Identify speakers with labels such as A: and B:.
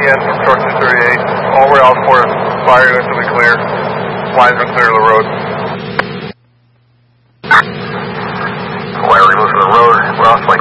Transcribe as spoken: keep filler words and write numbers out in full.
A: again from truck two thirty-eight. All we're out for is fire units will be clear. Lines are clear to the road.
B: Why are we moving to the road? We're off